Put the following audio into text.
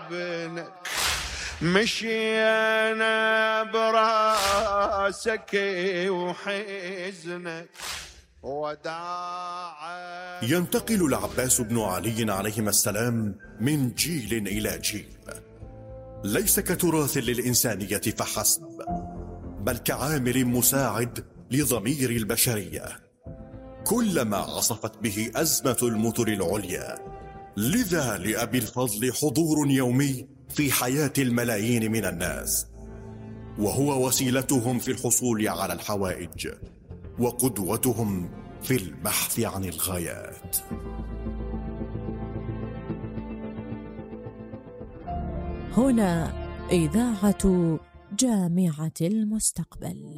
ابنك، مشينا براسك وحزنك وداعا. ينتقل العباس بن علي عليهما السلام من جيل إلى جيل، ليس كتراث للإنسانية فحسب، بل كعامل مساعد لضمير البشرية كلما عصفت به أزمة المطر العليا. لذا لأبي الفضل حضور يومي في حياة الملايين من الناس، وهو وسيلتهم في الحصول على الحوائج وقدوتهم في البحث عن الغايات. هنا إذاعة جامعة المستقبل.